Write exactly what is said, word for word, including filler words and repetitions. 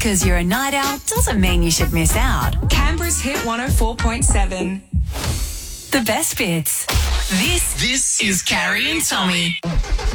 because you're a night owl doesn't mean you should miss out. Canberra's Hit one oh four point seven. The best bits. This, this is Carrie and Tommy.